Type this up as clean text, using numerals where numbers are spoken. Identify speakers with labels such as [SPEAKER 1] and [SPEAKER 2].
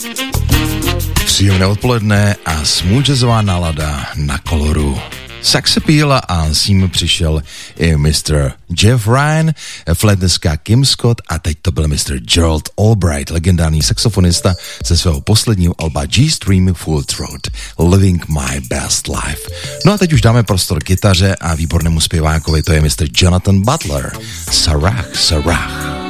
[SPEAKER 1] Příjemné odpoledne a smooth jazzová nálada na Koloru. Sex Appeal a s ním přišel i Mr. Jeff Ryan, flétneská Kim Scott a teď to byl Mr. Gerald Albright, legendární saxofonista ze svého posledního alba G-Stream Full Throat, Living My Best Life. No a teď už dáme prostor kytaře a výbornému zpěvákovi, to je Mr. Jonathan Butler, Sarah, Sarah.